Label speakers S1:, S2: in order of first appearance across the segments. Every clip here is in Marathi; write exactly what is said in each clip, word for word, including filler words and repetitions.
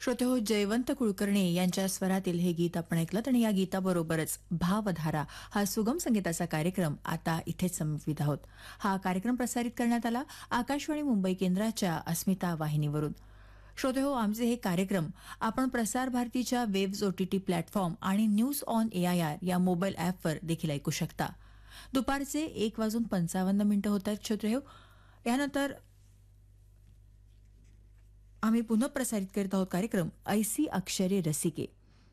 S1: श्रोते हो, जयवंत कुलकर्णी यांच्या स्वरातील हे गीत आपण ऐकलं आणि या गीताबरोबरच भावधारा हा सुगम संगीताचा कार्यक्रम आता इथेच संपवित आहोत. हा कार्यक्रम प्रसारित करण्यात आला आकाशवाणी मुंबई केंद्राच्या अस्मिता वाहिनीवरून. श्रोते हो, आमचे हे कार्यक्रम आपण प्रसार भारतीच्या वेव्ज ओटीटी प्लॅटफॉर्म आणि न्यूज ऑन एआयआर या मोबाईल ॲपवर देखील ऐकू शकता. दुपारचे एक वाजून पंचावन्न मिनिटं होत आहेत श्रोते हो. यानंतर आम्ही पुनः प्रसारित करत आहोत कार्यक्रम ऐसी अक्षरे रसिके.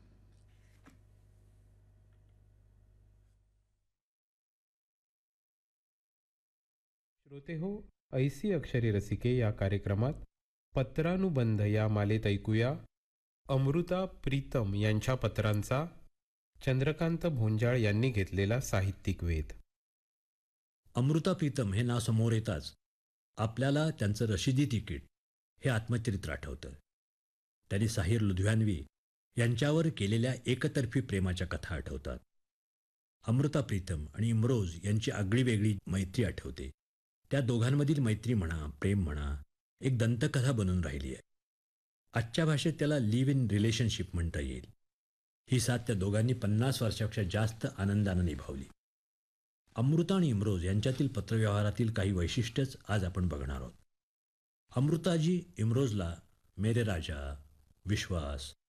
S2: श्रोते हो, ऐसी अक्षरे रसिके या कार्यक्रमात पत्रानुबंध या मालेत ऐकूया अमृता प्रीतम यांच्या पत्रांचा चंद्रकांत भोंजाळ यांनी घेतलेला साहित्यिक वेध.
S3: अमृता प्रीतम हे नाव समोर येताच आपल्याला त्यांचं रशिदी तिकीट हे आत्मचरित्र आठवतं. त्यांनी साहिर लुधियानवी यांच्यावर केलेल्या एकतर्फी प्रेमाच्या कथा आठवतात. अमृता प्रीतम आणि इम्रोज यांची आगळीवेगळी मैत्री आठवते. त्या दोघांमधील मैत्री म्हणा, प्रेम म्हणा, एक दंतकथा बनून राहिली आहे. आजच्या भाषेत त्याला लिव्ह इन रिलेशनशिप म्हणता येईल. ही साथ त्या दोघांनी पन्नास वर्षापेक्षा जास्त आनंदानं निभावली. अमृता आणि इम्रोज यांच्यातील पत्रव्यवहारातील काही वैशिष्ट्यच आज आपण बघणार आहोत. अमृताजी इम्रोजला मेरे राजा, विश्वास,